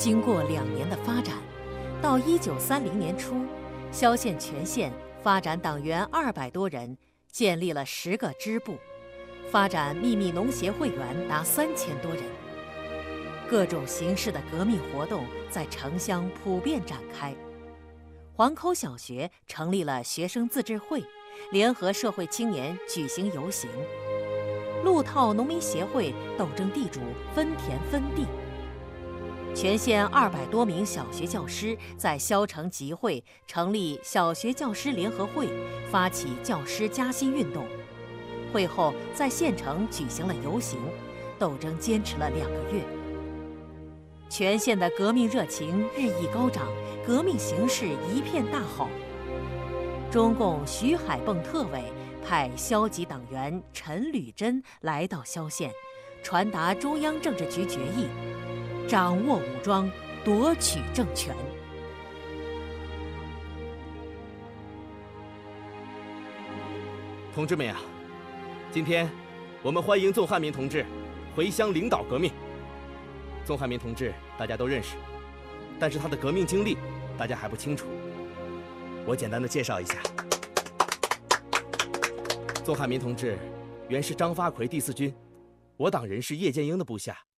经过2年的发展，到1930年初，萧县全县发展党员200多人，建立了10个支部，发展秘密农协会员达3000多人。各种形式的革命活动在城乡普遍展开。黄口小学成立了学生自治会，联合社会青年举行游行。陆套农民协会斗争地主分田分地。全县200多名小学教师在萧城集会，成立小学教师联合会，发起教师加薪运动。会后在县城举行了游行，斗争坚持了2个月。全县的革命热情日益高涨，革命形势一片大好。中共徐海泵特委派萧籍党员陈履珍来到萧县，传达中央政治局决议，掌握武装，夺取政权。 同志们呀，今天我们欢迎宋汉民同志回乡领导革命。宋汉民同志大家都认识，但是他的革命经历大家还不清楚。我简单的介绍一下。宋汉民同志原是张发奎第4军，我党人士叶剑英的部下。